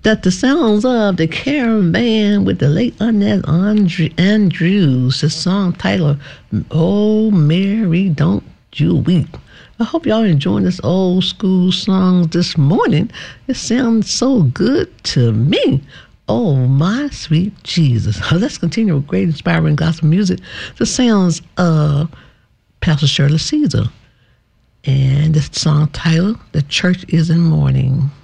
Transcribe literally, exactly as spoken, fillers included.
That the sounds of the caravan with the late Annette Andre, Andrews, the song titled, Oh Mary, Don't You Weep. I hope y'all enjoying this old school song this morning. It sounds so good to me. Oh, my sweet Jesus. Let's continue with great inspiring gospel music. The sounds of Pastor Shirley Caesar. And the song titled, The Church is in Mourning.